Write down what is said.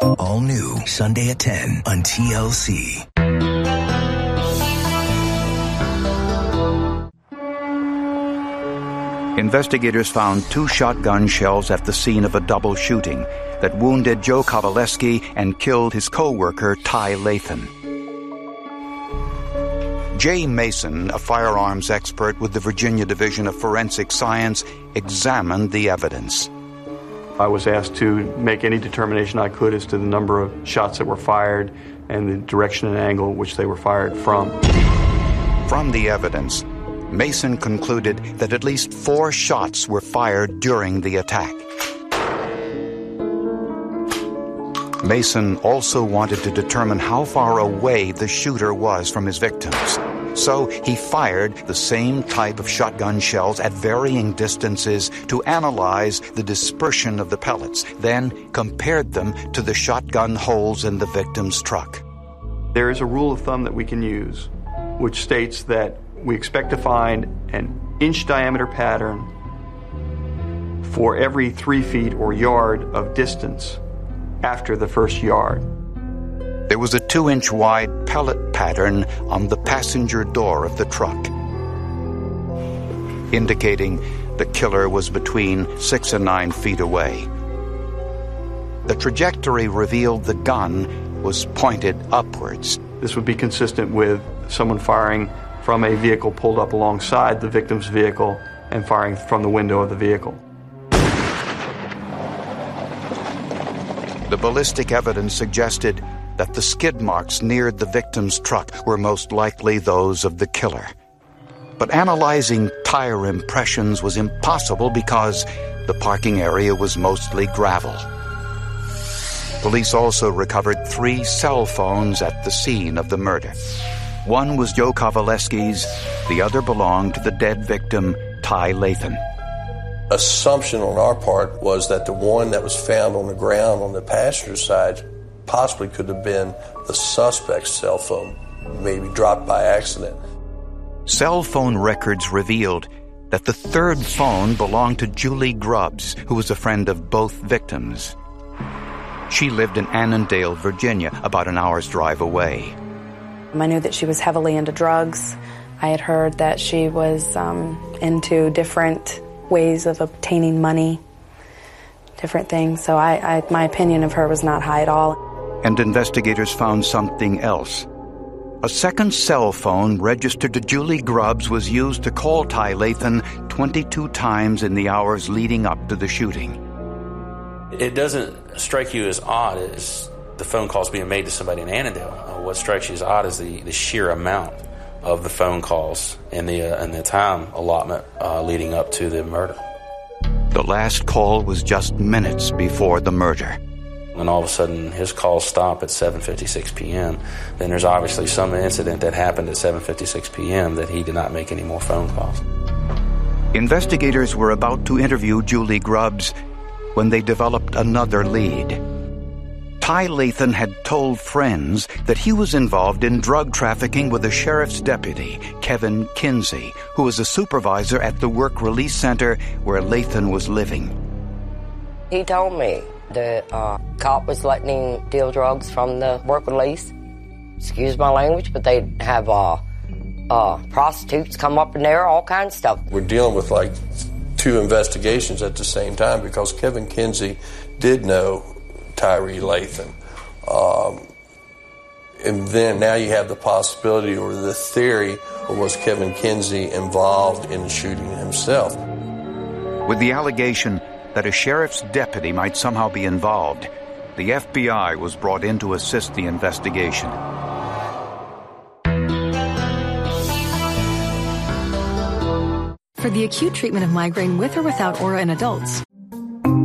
All new Sunday at 10 on TLC. Investigators found 2 shotgun shells at the scene of a double shooting that wounded Joe Kovaleski and killed his co-worker Ty Lathan. Jay Mason, a firearms expert with the Virginia Division of Forensic Science, examined the evidence. I was asked to make any determination I could as to the number of shots that were fired and the direction and angle which they were fired from. From the evidence, Mason concluded that at least 4 shots were fired during the attack. Mason also wanted to determine how far away the shooter was from his victims. So he fired the same type of shotgun shells at varying distances to analyze the dispersion of the pellets, then compared them to the shotgun holes in the victim's truck. There is a rule of thumb that we can use, which states that we expect to find an inch diameter pattern for every 3 feet or yard of distance after the first yard. There was a 2-inch wide pellet pattern on the passenger door of the truck, indicating the killer was between 6 and 9 feet away. The trajectory revealed the gun was pointed upwards. This would be consistent with someone firing from a vehicle pulled up alongside the victim's vehicle and firing from the window of the vehicle. The ballistic evidence suggested that the skid marks near the victim's truck were most likely those of the killer. But analyzing tire impressions was impossible because the parking area was mostly gravel. Police also recovered 3 cell phones at the scene of the murder. One was Joe Kovaleski's, the other belonged to the dead victim, Ty Lathan. Assumption on our part was that the one that was found on the ground on the passenger side possibly could have been the suspect's cell phone, maybe dropped by accident. Cell phone records revealed that the 3rd phone belonged to Julie Grubbs, who was a friend of both victims. She lived in Annandale, Virginia, about an hour's drive away. I knew that she was heavily into drugs. I had heard that she was into different ways of obtaining money, different things. So my opinion of her was not high at all. And investigators found something else. A second cell phone registered to Julie Grubbs was used to call Ty Lathan 22 times in the hours leading up to the shooting. It doesn't strike you as odd as the phone calls being made to somebody in Annandale. What strikes you as odd is the sheer amount of the phone calls and the time allotment leading up to the murder. The last call was just minutes before the murder. And all of a sudden, his calls stop at 7:56 p.m. Then there's obviously some incident that happened at 7:56 p.m. that he did not make any more phone calls. Investigators were about to interview Julie Grubbs when they developed another lead. Ty Lathan had told friends that he was involved in drug trafficking with a sheriff's deputy, Kevin Kinsey, who was a supervisor at the work release center where Lathan was living. He told me the cop was letting him deal drugs from the work release. Excuse my language, but they'd have prostitutes come up in there, all kinds of stuff. We're dealing with like 2 investigations at the same time because Kevin Kinsey did know Tyree Lathan. And then now you have the possibility or the theory, or was Kevin Kinsey involved in the shooting himself? With the allegation that a sheriff's deputy might somehow be involved, the FBI was brought in to assist the investigation. For the acute treatment of migraine with or without aura in adults,